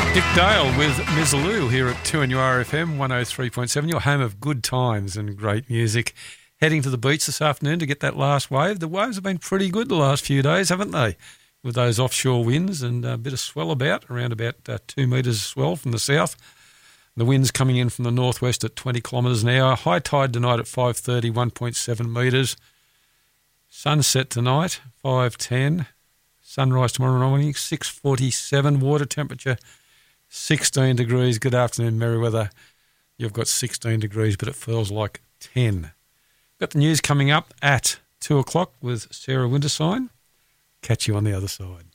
Dick Dale with Ms. Lou here at 2NURFM 103.7, your home of good times and great music. Heading to the beach this afternoon to get that last wave. The waves have been pretty good the last few days, haven't they? With those offshore winds and a bit of swell around about 2 metres of swell from the south. The wind's coming in from the northwest at 20 kilometres an hour. High tide tonight at 5:30, 1.7 metres. Sunset tonight, 5:10. Sunrise tomorrow morning, 6:47. Water temperature, 16 degrees. Good afternoon, Merriweather. You've got 16 degrees, but it feels like 10. Got the news coming up at 2 o'clock with Sarah Wintersign. Catch you on the other side.